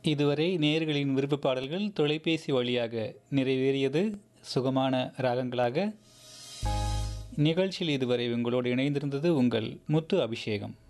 இதுவரை நேயர்களின் விருப்ப பாடல்கள் தொலைபேசி வழியாக நிறைவேறியது சுகமான ராகங்களாக. நிகழ்ச்சியில் இதுவரை உங்களோடு இணைந்திருந்தது உங்கள் முத்து அபிஷேகம்.